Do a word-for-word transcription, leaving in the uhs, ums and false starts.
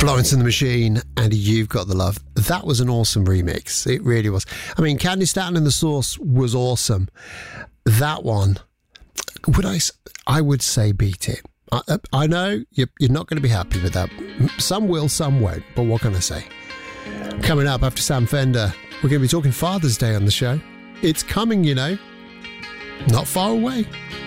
Florence and the Machine and You've Got the Love. That was an awesome remix. It really was. I mean, Candy Staton and the Source was awesome. That one, would I, I would say beat it. I, I know you're, you're not going to be happy with that. Some will, some won't, but what can I say? Coming up after Sam Fender, we're going to be talking Father's Day on the show. It's coming, you know. Not far away.